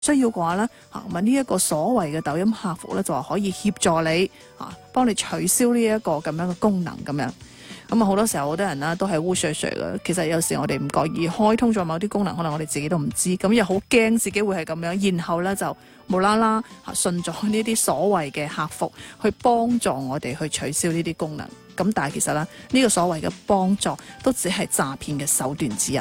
需要嘅話咧，咁呢一個所謂嘅抖音客服咧，就話可以協助你幫你取消呢一個咁樣嘅功能咁樣。咁好多時候好多人啦都係烏碎碎嘅，其實有時我哋唔覺意開通咗某啲功能，可能我哋自己都唔知，咁又好驚自己會係咁樣，然後咧就無啦啦信咗呢啲所謂嘅客服去幫助我哋去取消呢啲功能。咁但係其實咧呢個所謂嘅幫助都只係詐騙嘅手段之一。